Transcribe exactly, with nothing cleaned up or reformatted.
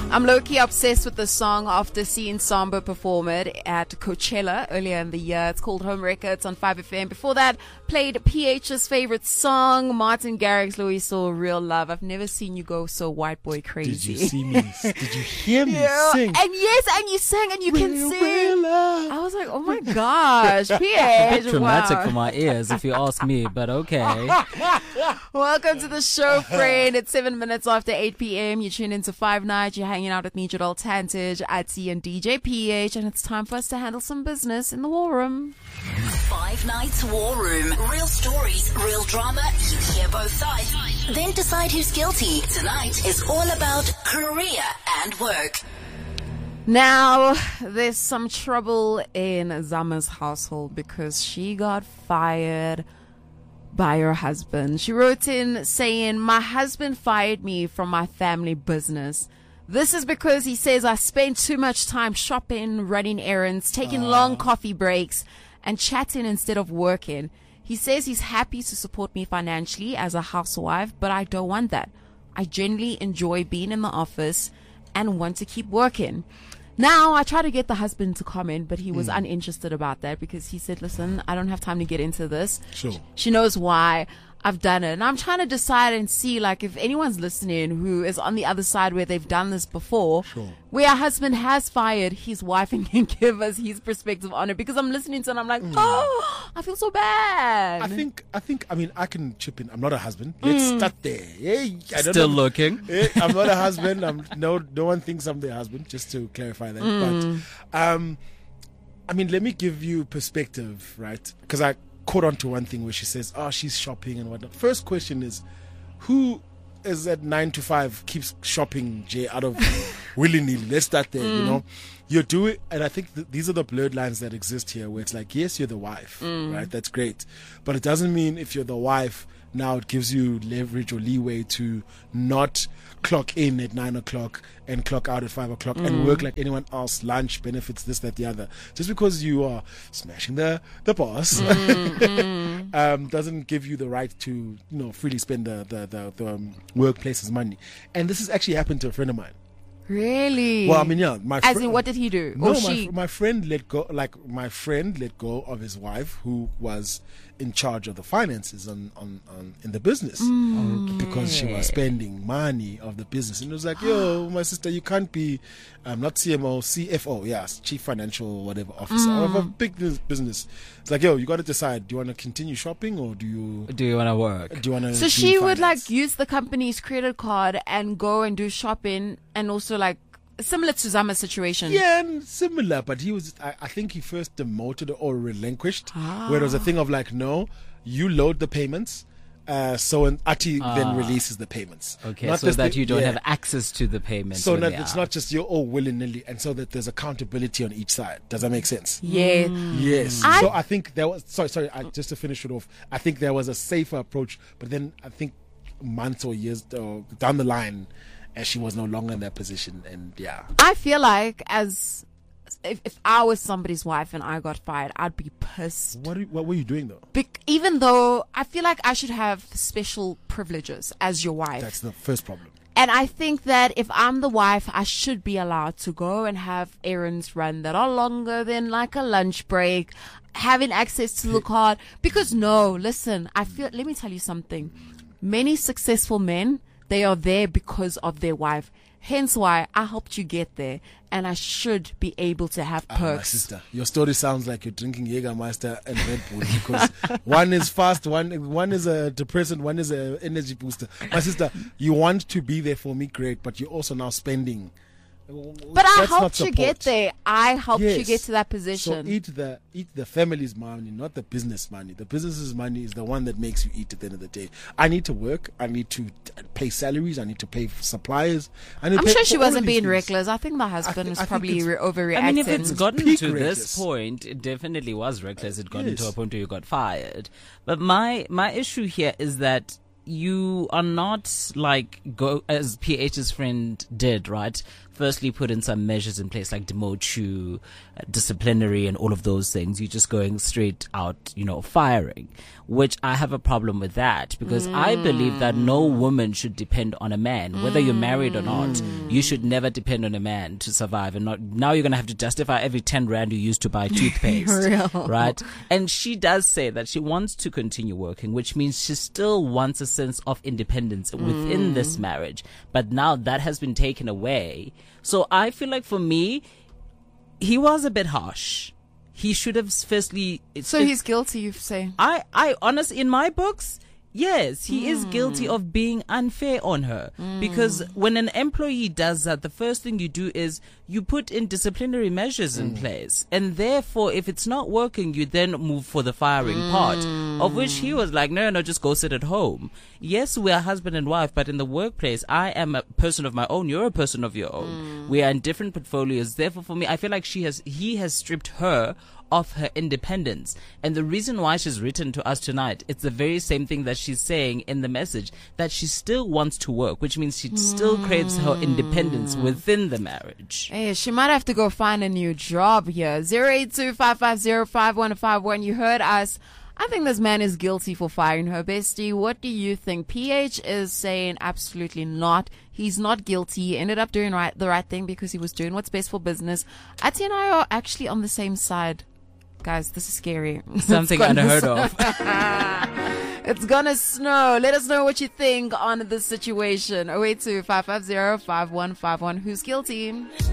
I'm low-key obsessed with the song after seeing Samba perform it at Coachella earlier in the year. It's called Home Records on five F M. Before that, played P H's favorite song, Martin Garrix, Louis Saw, Real Love. I've never seen you go so white boy crazy. Did you see me? Did you hear me yeah. sing? And yes, and you sang and you real, can sing. Real love. I was like, oh my gosh, P H. A bit traumatic wow. for my ears, if you ask me, but okay. Welcome to the show, friend. It's seven minutes after eight P M. You tune into Five Nights. You're hanging out with me, Jadal Tantage, Atsi, and D J P H, and it's time for us to handle some business in the war room. Five Nights War Room. Real stories, real drama. You hear both sides. Then decide who's guilty. Tonight is all about career and work. Now, there's some trouble in Zama's household because she got fired by her husband. She wrote in saying, "My husband fired me from my family business. This is because he says I spend too much time shopping, running errands, taking uh. long coffee breaks, and chatting instead of working. He says he's happy to support me financially as a housewife, but I don't want that. I genuinely enjoy being in the office and want to keep working." Now, I tried to get the husband to comment, but he was mm. uninterested about that because he said, listen, I don't have time to get into this. Sure. She knows why I've done it. And I'm trying to decide and see, like, if anyone's listening who is on the other side where they've done this before, sure. where a husband has fired his wife and can give us his perspective on it. Because I'm listening to it and I'm like, mm. oh, I feel so bad. I think, I think, I mean, I can chip in. I'm not a husband. Let's Mm. start there. Yeah, I don't Still know. looking. Yeah, I'm not a husband. I'm no, no one thinks I'm their husband, just to clarify that. Mm. But, um, I mean, let me give you perspective, right? Because I caught on to one thing where she says, oh, she's shopping and whatnot. First question is, who is at nine to five keeps shopping, Jay, out of willy-nilly? Let's start there, mm. you know. You do it, and I think th- these are the blurred lines that exist here where it's like, yes, you're the wife, mm. right? That's great. But it doesn't mean if you're the wife, now it gives you leverage or leeway to not clock in at nine o'clock and clock out at five o'clock mm. and work like anyone else, lunch, benefits, this, that, the other. Just because you are smashing the, the boss mm, mm. um, doesn't give you the right to, you know, freely spend the, the, the, the um, workplace's money. And this has actually happened to a friend of mine. Really? Well, I mean, yeah. My As fr- in, what did he do? No, or my, she? fr- my friend let go, like, my friend let go of his wife who was in charge of the finances on, on, on in the business Mm. okay. because she was spending money of the business. And it was like, yo, my sister, you can't be, um, not C M O, C F O, yes, Chief Financial whatever officer Mm. of a big business. It's like, yo, you got to decide, do you want to continue shopping or do you... Do you want to work? Do you want to... So she would, like, use the company's credit card and go and do shopping and also, like, similar to Zama's situation. Yeah, and similar, but he was, I, I think he first demoted or relinquished, ah. where it was a thing of like, no, you load the payments, uh, so an Ati ah. then releases the payments. Okay, not so that the, you don't yeah. have access to the payments. So not, they it's are. not just you're all willy-nilly, and so that there's accountability on each side. Does that make sense? Yeah. Yes. I- so I think there was, sorry, sorry, I, just to finish it off, I think there was a safer approach, but then I think months or years uh, down the line, as she was no longer in that position, and yeah. I feel like as if, if I was somebody's wife and I got fired, I'd be pissed. What are, what were you doing though? Be- even though I feel like I should have special privileges as your wife. That's the first problem. And I think that if I'm the wife, I should be allowed to go and have errands run that are longer than like a lunch break, having access to the card. Because no, listen, I feel, let me tell you something. Many successful men, they are there because of their wife. Hence why I helped you get there, and I should be able to have perks. Ah, my sister, your story sounds like you're drinking Jägermeister and Red Bull because one is fast, one one is a depressant, one is a energy booster. My sister, you want to be there for me, great, but you're also now spending. But I That's not helped you support. get there. I helped you Yes. get to that So position. eat the eat the family's money, not the business money. The business's money is the one that makes you eat at the end of the day. I need to work. I need to t- pay salaries. I need to pay for suppliers. I need to I'm pay sure for she all of wasn't these being things. reckless. I think the husband thi- was I think probably it's- re- overreacting. I mean, if it's gotten peak to reckless. this point, it definitely was reckless. It got Yes. into a point where you got fired. But my my issue here is that you are not like go as P H's friend did, right? Firstly, put in some measures in place like demote you, uh, disciplinary, and all of those things. You're just going straight out, you know, firing, which I have a problem with that because mm. I believe that no woman should depend on a man, whether mm. you're married or not. You should never depend on a man to survive, and not now you're going to have to justify every ten rand you used to buy toothpaste. Real. Right? And she does say that she wants to continue working, which means she still wants a sense of independence within mm. this marriage. But now that has been taken away. So I feel like for me, he was a bit harsh. He should have firstly. So it, he's guilty, you say? I, I honestly, in my books, yes, he mm. is guilty of being unfair on her. Mm. Because when an employee does that, the first thing you do is you put in disciplinary measures mm. in place. And therefore, if it's not working, you then move for the firing mm. part. Of which he was like, no, no, just go sit at home. Yes, we are husband and wife, but in the workplace, I am a person of my own. You're a person of your own. Mm. We are in different portfolios. Therefore, for me, I feel like she has, he has stripped her of her independence. And the reason why she's written to us tonight, it's the very same thing that she's saying in the message, that she still wants to work, which means she still craves her independence within the marriage. Hey, she might have to go find a new job here. zero eight two, five five zero, five one five one. You heard us. I think this man is guilty for firing her. Bestie, what do you think? P H is saying absolutely not. He's not guilty. He ended up doing right, the right thing because he was doing what's best for business. Ati and I are actually on the same side. Guys, this is scary. Something unheard of. It's gonna snow. Let us know what you think on this situation. zero eight two, five five zero, five one five one. Who's guilty?